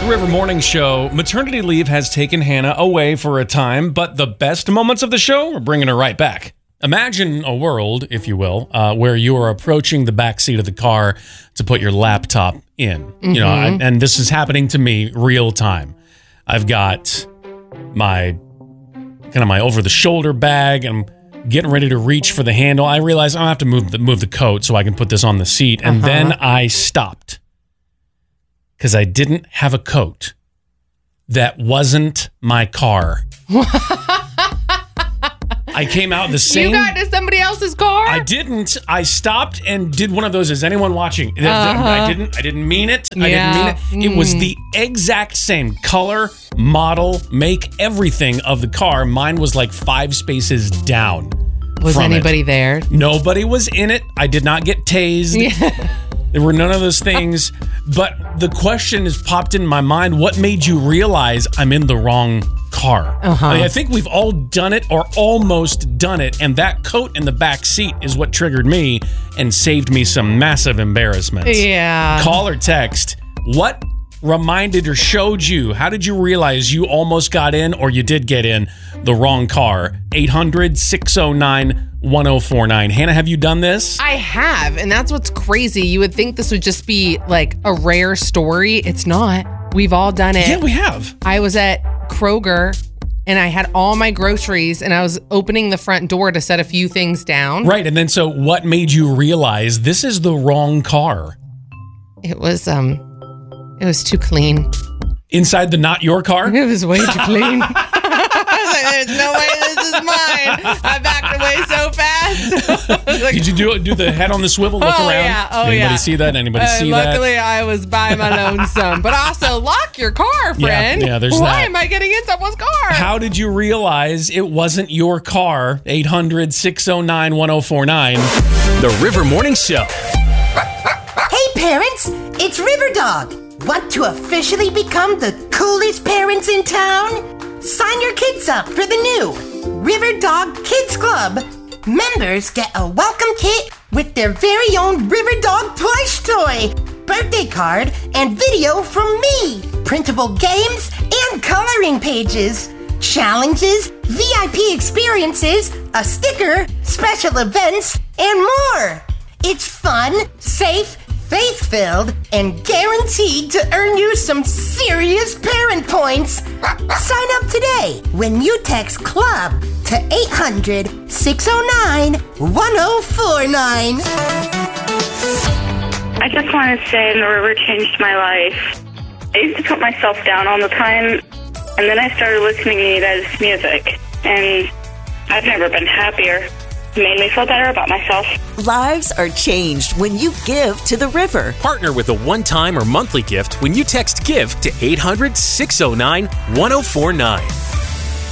River Morning Show. Maternity leave has taken Hannah away for a time, but the best moments of the show are bringing her right back. Imagine a world, if you will, where you are approaching the back seat of the car to put your laptop in. Mm-hmm. You know, and this is happening to me real time. I've got my over-the-shoulder bag, and I'm getting ready to reach for the handle. I realize I have to move the coat so I can put this on the seat, and then I stopped because I didn't have a coat that wasn't my car. I came out the same. You got into somebody else's car? I didn't. I stopped and did one of those. Is anyone watching? I didn't mean it. Yeah. I didn't mean it. It was the exact same color, model, make, everything of the car. Mine was like 5 spaces down. Was anybody there? Nobody was in it. I did not get tased. Yeah. There were none of those things. But the question has popped in my mind. What made you realize I'm in the wrong car? I think we've all done it or almost done it. And that coat in the back seat is what triggered me and saved me some massive embarrassment. Yeah. Call or text. What reminded or showed you? How did you realize you almost got in or you did get in the wrong car? 800-609-1049. Hannah, have you done this? I have, and that's what's crazy. You would think this would just be like a rare story. It's not. We've all done it. Yeah, we have. I was at Kroger and I had all my groceries and I was opening the front door to set a few things down. Right, and then so what made you realize this is the wrong car? It was too clean. Inside the not your car? It was way too clean. I was like, there's no way this is mine. I backed away so fast. Like, did you do the head on the swivel, look around? Yeah. Anybody see that? Anybody see that? Luckily, I was by my lonesome. But also, lock your car, friend. Yeah, there's Why that. am I getting in someone's car? How did you realize it wasn't your car? 800-609-1049. The River Morning Show. Hey parents, it's River Dog. Want to officially become the coolest parents in town? Sign your kids up for the new River Dog Kids Club. Members get a welcome kit with their very own River Dog plush toy, birthday card, and video from me, printable games, and coloring pages, challenges, VIP experiences, a sticker, special events, and more. It's fun, safe, faith-filled, and guaranteed to earn you some serious parent points. Sign up today when you text CLUB to 800-609-1049. I just want to say the river changed my life. I used to put myself down all the time, and then I started listening to you guys' music, and I've never been happier. It made me feel better about myself. Lives are changed when you give to the river. Partner with a one-time or monthly gift when you text GIVE to 800-609-1049.